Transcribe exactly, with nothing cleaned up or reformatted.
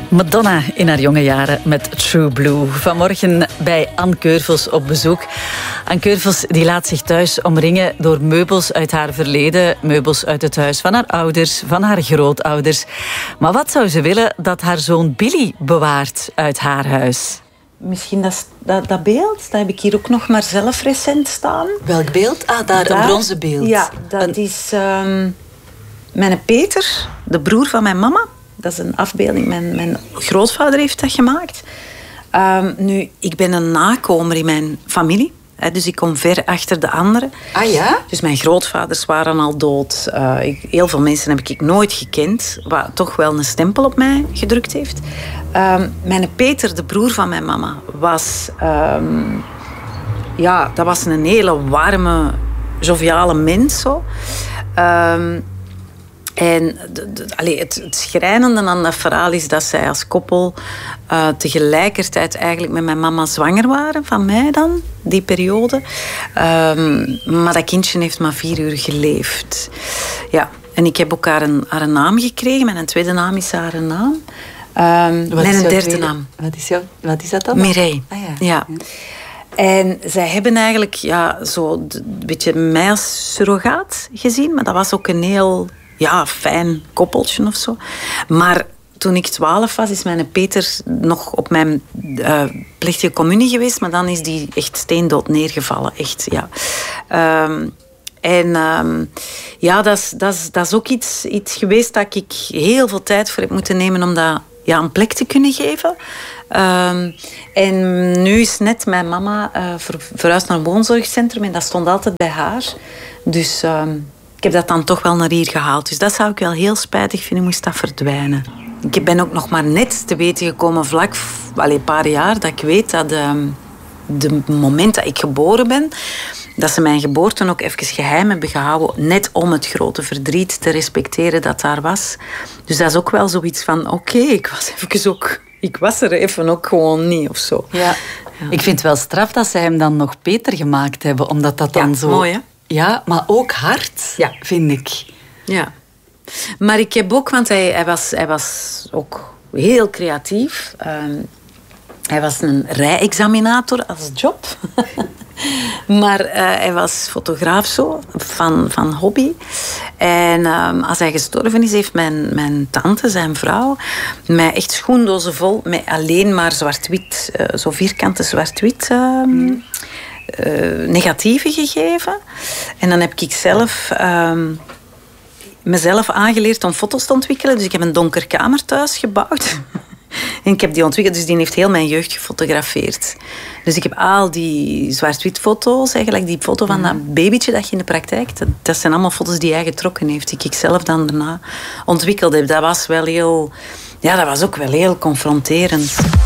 Madonna in haar jonge jaren met True Blue. Vanmorgen bij Anne Keurvels op bezoek. Anne Keurvels die laat zich thuis omringen door meubels uit haar verleden. Meubels uit het huis van haar ouders, van haar grootouders. Maar wat zou ze willen dat haar zoon Billy bewaart uit haar huis? Misschien dat, dat, dat beeld, dat heb ik hier ook nog maar zelf recent staan. Welk beeld? Ah, daar, daar een bronzen beeld. Ja, dat een... is um, mijn Peter, de broer van mijn mama. Dat is een afbeelding. Mijn, mijn grootvader heeft dat gemaakt. Um, nu, ik ben een nakomer in mijn familie. Hè, dus ik kom ver achter de anderen. Ah ja? Dus mijn grootvaders waren al dood. Uh, ik, heel veel mensen heb ik nooit gekend. Wat toch wel een stempel op mij gedrukt heeft. Um, mijn Peter, de broer van mijn mama, was... Um, ja, dat was een hele warme, joviale mens. Zo. Um, En de, de, allee, het, het schrijnende aan dat verhaal is dat zij als koppel uh, tegelijkertijd eigenlijk met mijn mama zwanger waren, van mij dan, die periode. Um, maar dat kindje heeft maar vier uur geleefd. Ja, en ik heb ook haar een, haar een naam gekregen. Mijn tweede naam is haar naam. Um, mijn derde tweede? naam. Wat is, jou, wat is dat dan? Mireille. Ah, ja. Ja. Ja. En zij hebben eigenlijk ja, zo een beetje mij als surrogaat gezien. Maar dat was ook een heel... Ja, fijn koppeltje of zo. Maar toen ik twaalf was, is mijn Peter nog op mijn uh, plechtige communie geweest. Maar dan is die echt steendood neergevallen. Echt, ja. Um, en um, ja, dat is, dat is, dat is ook iets, iets geweest dat ik heel veel tijd voor heb moeten nemen om dat ja, een plek te kunnen geven. Um, en nu is net mijn mama uh, ver, verhuisd naar een woonzorgcentrum. En dat stond altijd bij haar. Dus... Um, Ik heb dat dan toch wel naar hier gehaald. Dus dat zou ik wel heel spijtig vinden, moest dat verdwijnen. Ik ben ook nog maar net te weten gekomen, vlak allee, een paar jaar, dat ik weet dat de, de moment dat ik geboren ben, dat ze mijn geboorte ook even geheim hebben gehouden, net om het grote verdriet te respecteren dat daar was. Dus dat is ook wel zoiets van, oké, okay, ik was even ook... Ik was er even ook gewoon niet, of zo. Ja. Ja. Ik vind het wel straf dat ze hem dan nog Peter gemaakt hebben, omdat dat dan ja, zo... mooi, hè? Ja, maar ook hard, ja. vind ik. Ja. Maar ik heb ook, want hij, hij, was, hij was ook heel creatief. Um, hij was een rijexaminator als job. Maar uh, hij was fotograaf zo, van, van hobby. En um, als hij gestorven is, heeft mijn, mijn tante, zijn vrouw, mij echt schoendozen vol met alleen maar zwart-wit, uh, zo vierkante zwart-wit... Um, mm. Uh, negatieven gegeven. En dan heb ik zelf um, mezelf aangeleerd om foto's te ontwikkelen. Dus ik heb een donker kamer thuis gebouwd. En ik heb die ontwikkeld, dus die heeft heel mijn jeugd gefotografeerd. Dus ik heb al die zwart-wit foto's, eigenlijk die foto van dat babytje dat je in de praktijk... Dat, dat zijn allemaal foto's die hij getrokken heeft, die ik zelf dan daarna ontwikkeld heb. Dat was wel heel... Ja, dat was ook wel heel confronterend.